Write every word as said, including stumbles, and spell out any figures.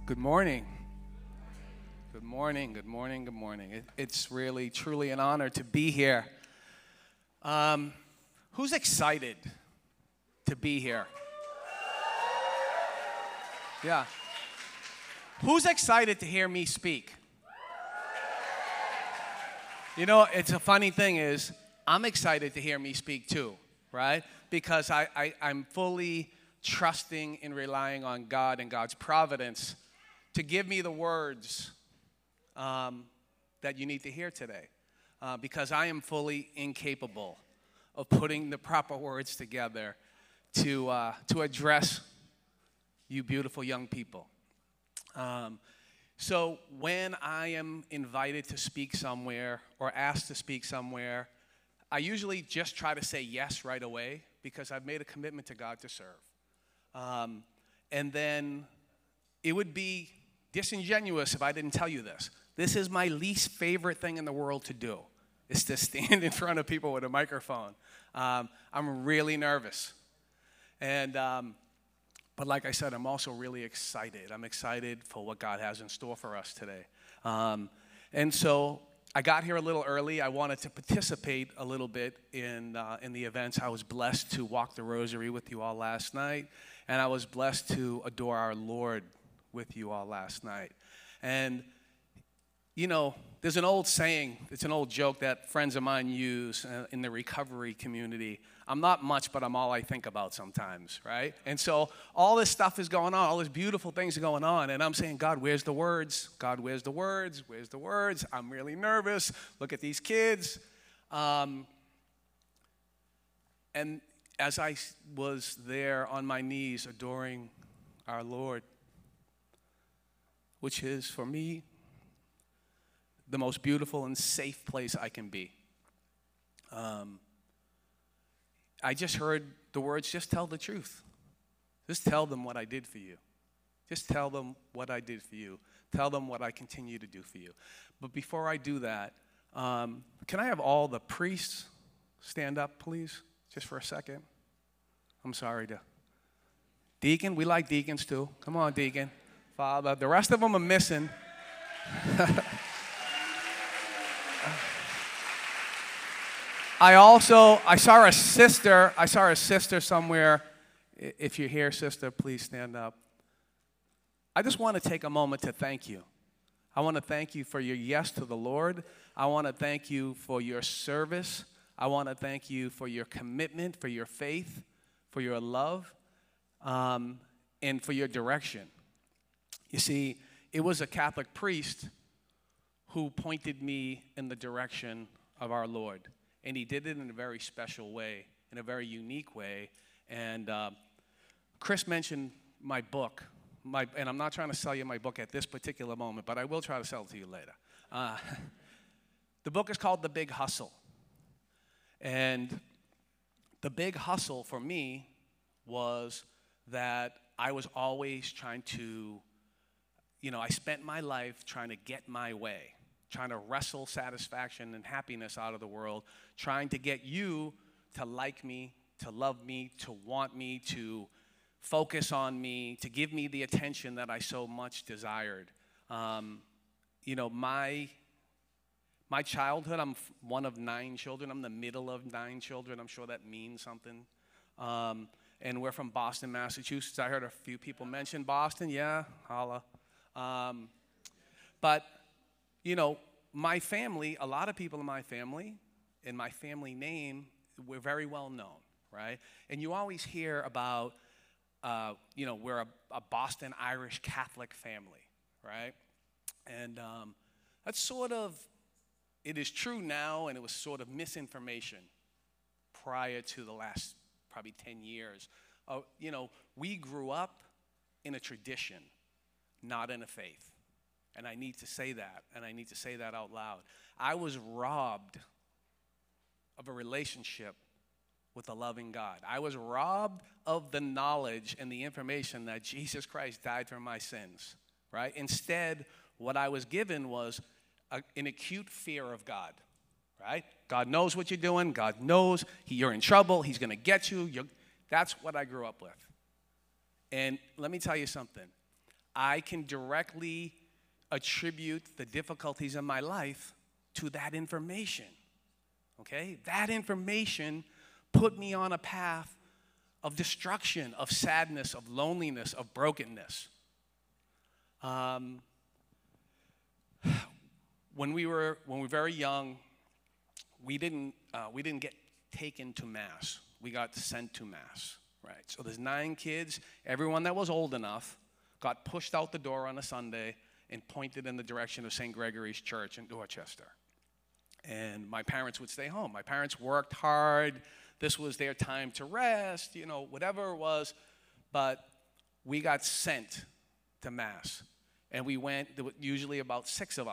Good morning. Good morning, good morning, good morning. It, it's really, truly an honor to be here. Um, who's excited to be here? Yeah. Who's excited to hear me speak? You know, it's a funny thing is, I'm excited to hear me speak too, right? Because I, I, I'm fully trusting and relying on God and God's providence to give me the words um, that you need to hear today. Uh, because I am fully incapable of putting the proper words together to, uh, to address you beautiful young people. Um, so when I am invited to speak somewhere or asked to speak somewhere, I usually just try to say yes right away because I've made a commitment to God to serve. Um, and then it would be disingenuous if I didn't tell you this. This is my least favorite thing in the world to do, is to stand in front of people with a microphone. Um, I'm really nervous. And, um, but like I said, I'm also really excited. I'm excited for what God has in store for us today. Um, and so I got here a little early. I wanted to participate a little bit in, uh, in the events. I was blessed to walk the rosary with you all last night, and I was blessed to adore our Lord with you all last night. And, you know, there's an old saying, it's an old joke that friends of mine use uh, in the recovery community. I'm not much, but I'm all I think about sometimes, right? And so all this stuff is going on, all these beautiful things are going on, and I'm saying, God, where's the words? God, where's the words? Where's the words? I'm really nervous. Look at these kids. Um, and as I was there on my knees adoring our Lord, which is, for me, the most beautiful and safe place I can be. Um, I just heard the words, just tell the truth. Just tell them what I did for you. Just tell them what I did for you. Tell them what I continue to do for you. But before I do that, um, can I have all the priests stand up, please, just for a second? I'm sorry to. Deacon, we like deacons too. Come on, deacon. Father, the rest of them are missing. I also, I saw a sister, I saw a sister somewhere. If you're here, sister, please stand up. I just want to take a moment to thank you. I want to thank you for your yes to the Lord. I want to thank you for your service. I want to thank you for your commitment, for your faith, for your love, um, and for your direction. You see, it was a Catholic priest who pointed me in the direction of our Lord. And he did it in a very special way, in a very unique way. And uh, Chris mentioned my book. My, and I'm not trying to sell you my book at this particular moment, but I will try to sell it to you later. Uh, the book is called The Big Hustle. And the big hustle for me was that I was always trying to, you know, I spent my life trying to get my way, trying to wrestle satisfaction and happiness out of the world, trying to get you to like me, to love me, to want me, to focus on me, to give me the attention that I so much desired. Um, you know, my, my childhood, I'm one of nine children. I'm the middle of nine children. I'm sure that means something. Um, and we're from Boston, Massachusetts. I heard a few people mention Boston. Yeah, holla. Um, but, you know, my family, a lot of people in my family, in my family name, we're very well known, right? And you always hear about, uh, you know, we're a, a Boston Irish Catholic family, right? And um, that's sort of, it is true now, and it was sort of misinformation prior to the last probably ten years. Uh, you know, we grew up in a tradition, not in a faith. And I need to say that, and I need to say that out loud. I was robbed of a relationship with a loving God. I was robbed of the knowledge and the information that Jesus Christ died for my sins, right? Instead, what I was given was a, an acute fear of God, right? God knows what you're doing. God knows he, you're in trouble. He's going to get you. You're, that's what I grew up with. And let me tell you something. I can directly attribute the difficulties in my life to that information. Okay? That information put me on a path of destruction, of sadness, of loneliness, of brokenness. Um, when we were when we were very young, we didn't uh, we didn't get taken to Mass. We got sent to Mass. Right. So there's nine kids. Everyone that was old enough got pushed out the door on a Sunday and pointed in the direction of Saint Gregory's Church in Dorchester. And my parents would stay home. My parents worked hard. This was their time to rest, you know, whatever it was. But we got sent to Mass. And we went, there were usually about six of